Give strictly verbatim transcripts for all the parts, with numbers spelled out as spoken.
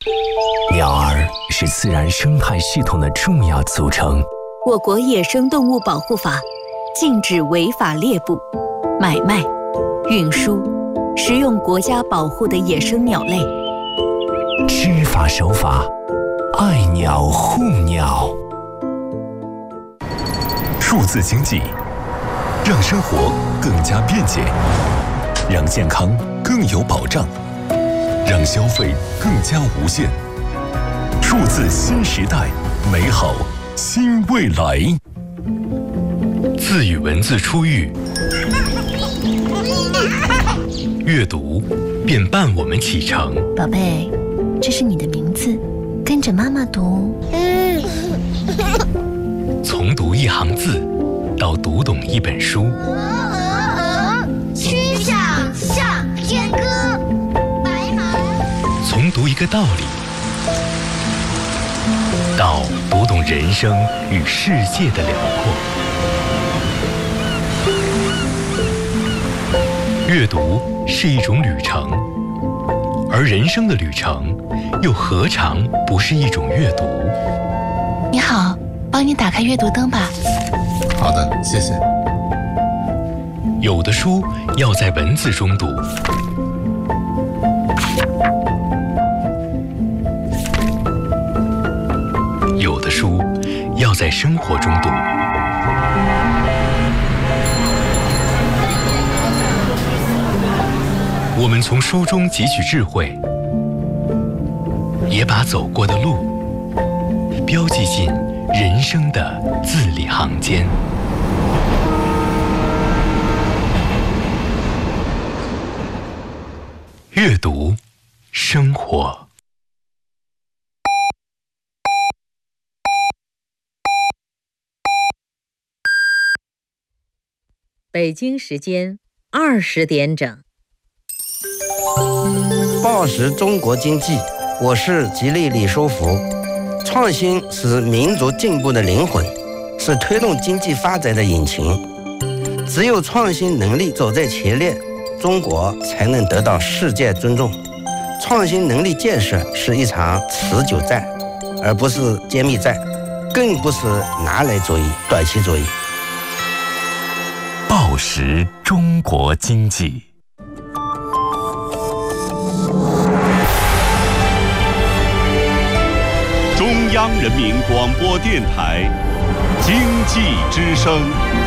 鸟儿是自然生态系统的重要组成。 我国野生动物保护法禁止违法猎捕、买卖、运输、食用国家保护的野生鸟类。 知法守法，爱鸟护鸟。数字经济让生活更加便捷，让健康更有保障，让消费更加无限。数字新时代，美好新未来。字与文字初遇，阅读便伴我们启程。 宝贝，这是你的名字，跟着妈妈读。 从读一行字到读懂一本书， 曲项向天歌，白马。 从读一个道理到读懂人生与世界的辽阔。阅读是一种旅程，而人生的旅程又何尝不是一种阅读？ 你好，帮你打开阅读灯吧。 好的，谢谢。 有的书要在文字中读，有的书要在生活中读。我们从书中汲取智慧，也把走过的路标记进人生的字里行间。阅读，生活。 北京时间二十点整。 报时中国经济，我是吉利李书福。创新是民族进步的灵魂，是推动经济发展的引擎。只有创新能力走在前列，中国才能得到世界尊重。创新能力建设是一场持久战，而不是歼灭战，更不是拿来主义、短期主义。 报时中国经济。 中央人民广播电台经济之声。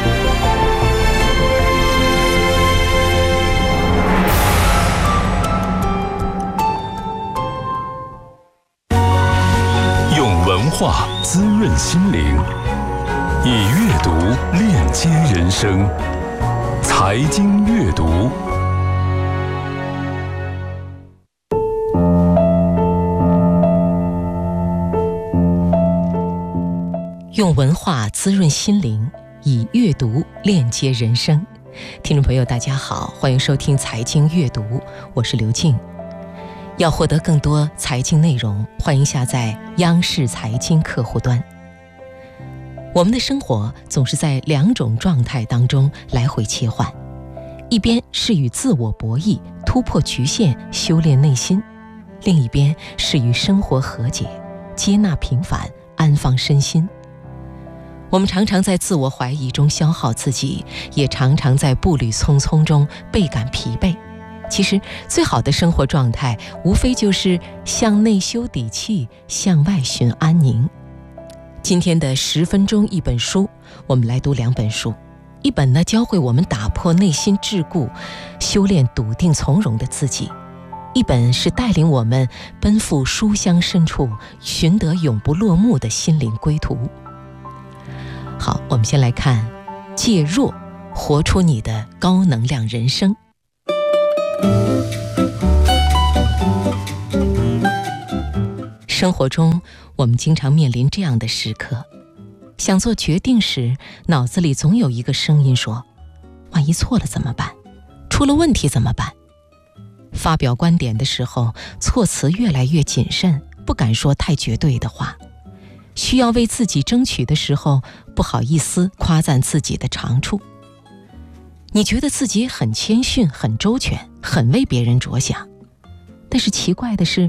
用文化滋润心灵，以阅读链接人生。财经阅读。 用文化滋润心灵，以阅读链接人生。听众朋友大家好，欢迎收听财经阅读，我是刘静。要获得更多财经内容，欢迎下载央视财经客户端。我们的生活总是在两种状态当中来回切换，一边是与自我博弈，突破局限，修炼内心；另一边是与生活和解，接纳平凡，安放身心。我们常常在自我怀疑中消耗自己，也常常在步履匆匆中倍感疲惫。其实最好的生活状态无非就是向内修底气，向外寻安宁。今天的十分钟一本书，我们来读两本书。一本呢，教会我们打破内心桎梏，修炼笃定从容的自己；一本是带领我们奔赴书香深处，寻得永不落幕的心灵归途。好，我们先来看戒弱，活出你的高能量人生。生活中，我们经常面临这样的时刻，想做决定时，脑子里总有一个声音说：万一错了怎么办？出了问题怎么办？发表观点的时候，措辞越来越谨慎，不敢说太绝对的话。需要为自己争取的时候，不好意思夸赞自己的长处。你觉得自己很谦逊，很周全，很为别人着想，但是奇怪的是，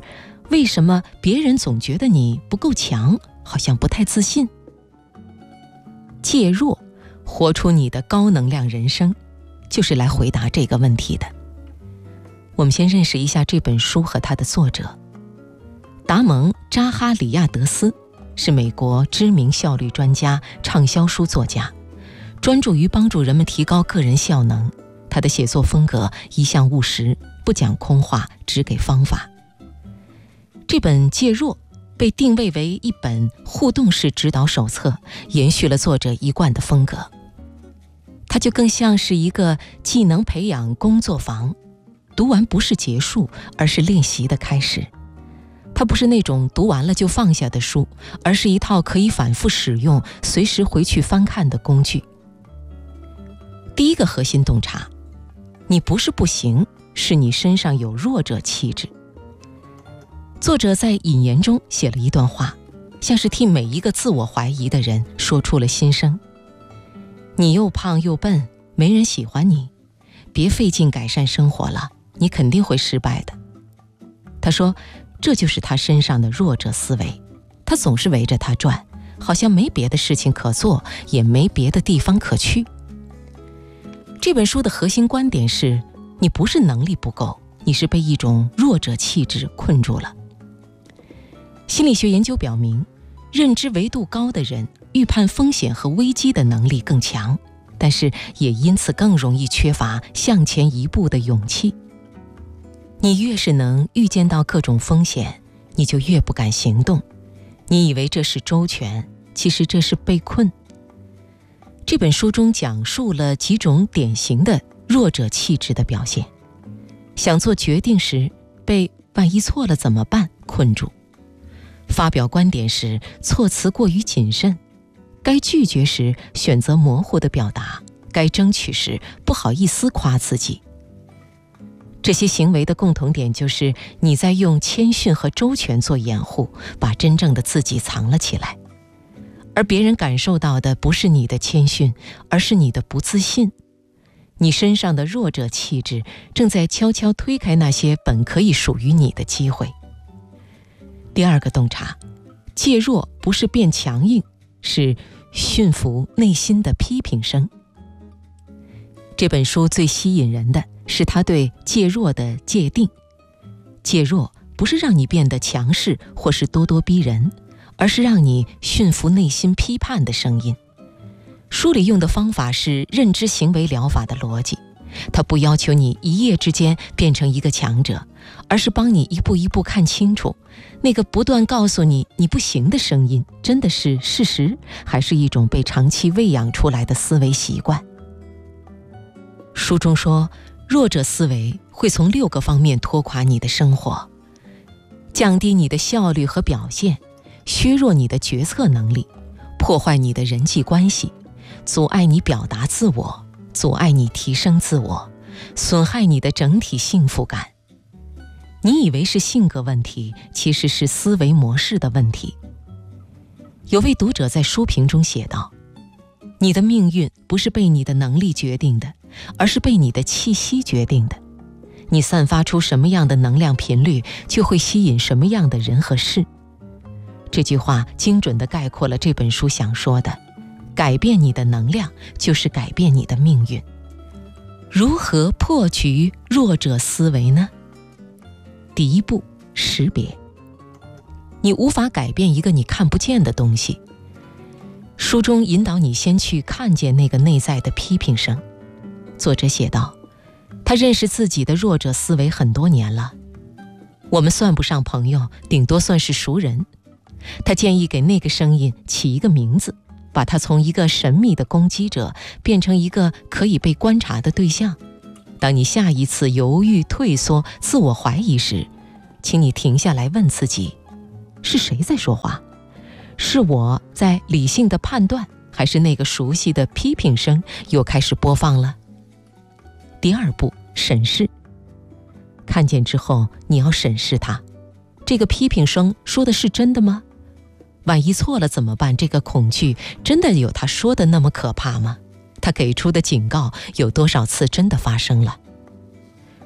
为什么别人总觉得你不够强，好像不太自信？戒弱，活出你的高能量人生，就是来回答这个问题的。我们先认识一下这本书和它的作者。达蒙·扎哈里亚德斯是美国知名效率专家、畅销书作家，专注于帮助人们提高个人效能。他的写作风格一向务实，不讲空话，只给方法。这本《戒弱》被定位为一本互动式指导手册，延续了作者一贯的风格。它就更像是一个技能培养工作坊，读完不是结束，而是练习的开始。它不是那种读完了就放下的书，而是一套可以反复使用、随时回去翻看的工具。第一个核心洞察，你不是不行，是你身上有弱者气质。作者在引言中写了一段话，像是替每一个自我怀疑的人说出了心声。你又胖又笨，没人喜欢你，别费劲改善生活了，你肯定会失败的。他说，这就是他身上的弱者思维，他总是围着他转，好像没别的事情可做，也没别的地方可去。这本书的核心观点是，你不是能力不够，你是被一种弱者气质困住了。心理学研究表明，认知维度高的人预判风险和危机的能力更强，但是也因此更容易缺乏向前一步的勇气。你越是能预见到各种风险，你就越不敢行动。你以为这是周全，其实这是被困。这本书中讲述了几种典型的弱者气质的表现。想做决定时，被万一错了怎么办困住；发表观点时，措辞过于谨慎；该拒绝时，选择模糊的表达；该争取时，不好意思夸自己。这些行为的共同点就是你在用谦逊和周全做掩护，把真正的自己藏了起来。而别人感受到的不是你的谦逊，而是你的不自信。你身上的弱者气质正在悄悄推开那些本可以属于你的机会。第二个洞察，戒弱不是变强硬，是驯服内心的批评声。这本书最吸引人的是他对戒弱的界定。戒弱不是让你变得强势或是咄咄逼人，而是让你驯服内心批判的声音。书里用的方法是认知行为疗法的逻辑，它不要求你一夜之间变成一个强者，而是帮你一步一步看清楚，那个不断告诉你你不行的声音，真的是事实，还是一种被长期喂养出来的思维习惯。书中说，弱者思维会从六个方面拖垮你的生活：降低你的效率和表现，削弱你的决策能力，破坏你的人际关系，阻碍你表达自我，阻碍你提升自我，损害你的整体幸福感。你以为是性格问题，其实是思维模式的问题。有位读者在书评中写道，你的命运不是被你的能力决定的，而是被你的气息决定的。你散发出什么样的能量频率，就会吸引什么样的人和事。这句话精准地概括了这本书想说的，改变你的能量，就是改变你的命运。如何破局弱者思维呢？第一步，识别。你无法改变一个你看不见的东西。书中引导你先去看见那个内在的批评声。作者写道，他认识自己的弱者思维很多年了，我们算不上朋友，顶多算是熟人。他建议给那个声音起一个名字，把它从一个神秘的攻击者变成一个可以被观察的对象。当你下一次犹豫、退缩、自我怀疑时，请你停下来问自己，是谁在说话？是我在理性的判断，还是那个熟悉的批评声又开始播放了？第二步，审视。看见之后，你要审视它。这个批评声说的是真的吗？万一错了怎么办？这个恐惧真的有他说的那么可怕吗？他给出的警告有多少次真的发生了？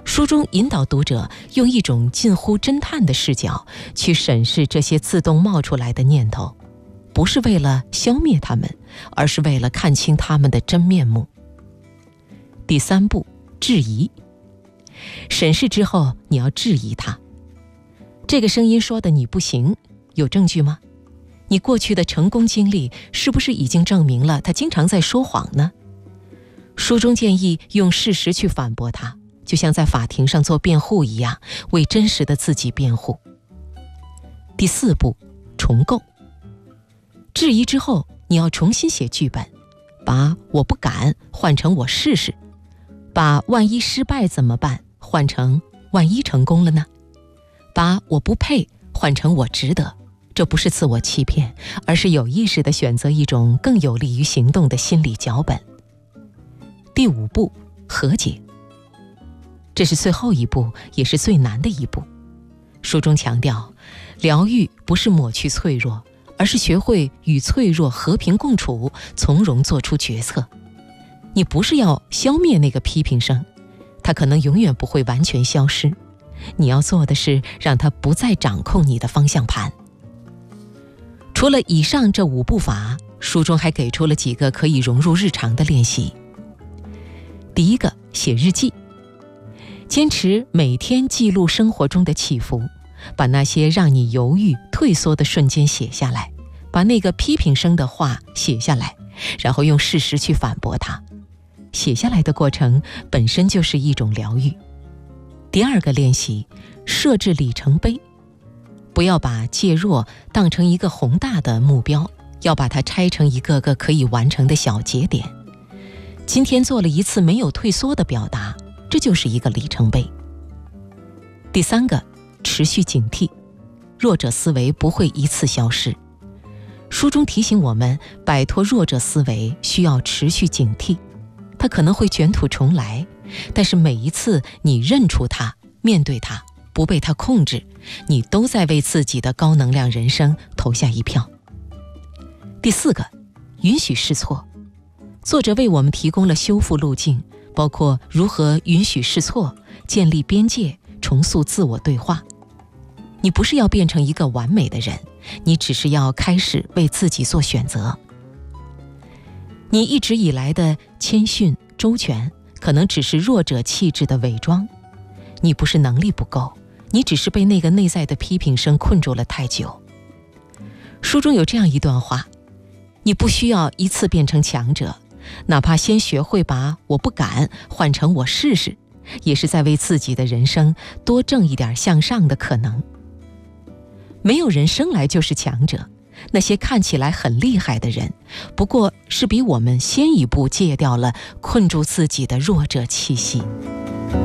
书中引导读者用一种近乎侦探的视角去审视这些自动冒出来的念头，不是为了消灭它们，而是为了看清它们的真面目。第三步，质疑。审视之后，你要质疑它。这个声音说的你不行，有证据吗？你过去的成功经历是不是已经证明了他经常在说谎呢？书中建议用事实去反驳他，就像在法庭上做辩护一样，为真实的自己辩护。第四步，重构。质疑之后，你要重新写剧本，把我不敢换成我试试，把万一失败怎么办换成万一成功了呢？把我不配换成我值得。这不是自我欺骗，而是有意识地选择一种更有利于行动的心理脚本。第五步，和解。这是最后一步，也是最难的一步。书中强调，疗愈不是抹去脆弱，而是学会与脆弱和平共处，从容做出决策。你不是要消灭那个批评声，它可能永远不会完全消失。你要做的是让它不再掌控你的方向盘。除了以上这五步法，书中还给出了几个可以融入日常的练习。第一个，写日记。坚持每天记录生活中的起伏，把那些让你犹豫、退缩的瞬间写下来，把那个批评声的话写下来，然后用事实去反驳它。写下来的过程本身就是一种疗愈。第二个练习，设置里程碑。不要把戒弱当成一个宏大的目标，要把它拆成一个个可以完成的小节点。今天做了一次没有退缩的表达，这就是一个里程碑。第三个，持续警惕。弱者思维不会一次消失。书中提醒我们，摆脱弱者思维需要持续警惕，它可能会卷土重来，但是每一次你认出它，面对它，不被它控制，你都在为自己的高能量人生投下一票。第四个，允许试错。作者为我们提供了修复路径，包括如何允许试错、建立边界、重塑自我对话。你不是要变成一个完美的人，你只是要开始为自己做选择。你一直以来的谦逊、周全，可能只是弱者气质的伪装。你不是能力不够，你只是被那个内在的批评声困住了太久。书中有这样一段话，你不需要一次变成强者，哪怕先学会把我不敢换成我试试，也是在为自己的人生多挣一点向上的可能。没有人生来就是强者，那些看起来很厉害的人，不过是比我们先一步戒掉了困住自己的弱者气息。